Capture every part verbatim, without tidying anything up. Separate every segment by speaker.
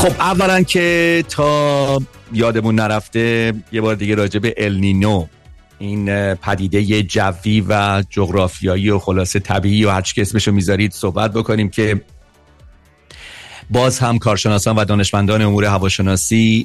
Speaker 1: خب اولا که تا یادمون نرفته یه بار دیگه راجع به النینو، این پدیده جوی و جغرافیایی و خلاصه طبیعی و هر چی که اسمشو میذارید صحبت بکنیم که باز هم کارشناسان و دانشمندان امور هواشناسی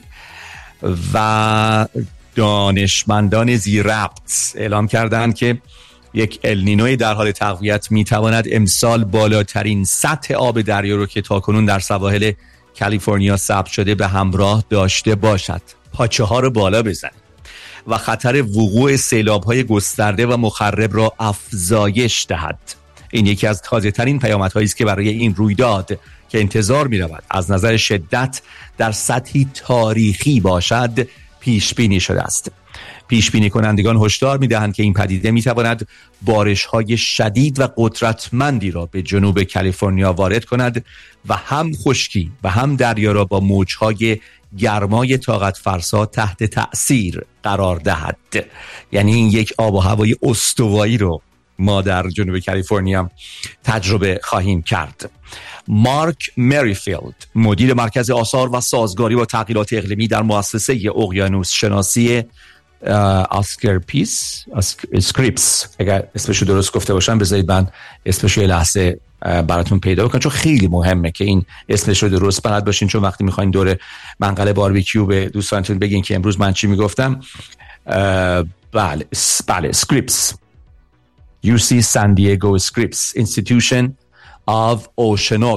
Speaker 1: و دانشمندان زیرربط اعلام کردند که یک النینوی در حال تقویت میتواند امسال بالاترین سطح آب دریا رو که تاکنون در سواحل کالیفرنیا ثبت شده به همراه داشته باشد. پاچه ها رو بالا بزنید و خطر وقوع سیلاب‌های گسترده و مخرب را افزایش دهد. این یکی از تازه‌ترین پیامدهایی است که برای این رویداد که انتظار می‌رود از نظر شدت در سطحی تاریخی باشد پیش بینی شده است. پیش بینی کنندگان هشدار می‌دهند که این پدیده می‌تواند بارش‌های شدید و قدرتمندی را به جنوب کالیفرنیا وارد کند و هم خشکی و هم دریا را با موج‌های گرمای طاقت فرسا تحت تأثیر قرار دهد. یعنی این یک آب و هوای استوایی رو ما در جنوب کالیفرنیا تجربه خواهیم کرد. مارک مریفیلد، مدیر مرکز آثار و سازگاری با تغییرات اقلیمی در مؤسسه اقیانوس شناسی اسکرپیس اسکریپس، اگر اسمشو درست گفته باشم بذارید من اسمشو یه لحظه براتون پیدا کنم، چون خیلی مهمه که این اسمش رو درست بلد باشین، چون وقتی میخواین دور منقل باربیکیو به دوستانتون بگین که امروز من چی میگفتم. بله بله اسکریپس، یو سی San Diego Scripps Institution of Oceanography.